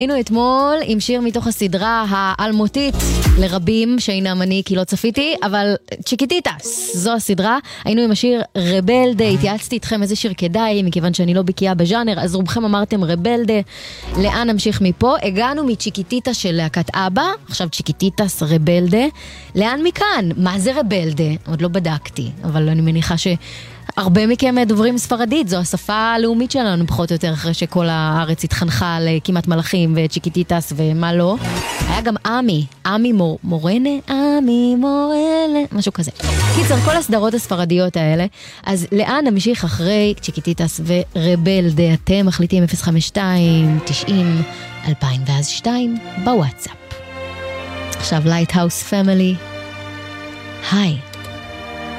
היינו אתמול עם שיר מתוך הסדרה האלמותית לרבים שאינם אני כי לא צפיתי, אבל צ'יקיטיטס, זו הסדרה. היינו עם השיר רבלדה, התייעצתי איתכם איזה שיר כדאי, מכיוון שאני לא בקיאה בז'אנר, אז רובכם אמרתם רבלדה. לאן נמשיך מפה? הגענו מצ'יקיטיטה של להקת אבא, עכשיו צ'יקיטיטס רבלדה. לאן מכאן? מה זה רבלדה? עוד לא בדקתי, אבל אני מניחה הרבה מכם דוברים ספרדית, זו השפה הלאומית שלנו פחות או יותר, אחרי שכל הארץ התחנכה לכמעט מלאכים וצ'יקיטיטס ומה לא. היה גם אמי מורנה, משהו כזה. קיצר, כל הסדרות הספרדיות האלה. אז לאן נמשיך אחרי צ'יקיטיטס ורבלדה? אתם מחליטים 052-90-2002 בוואטסאפ. עכשיו Lighthouse Family. היי.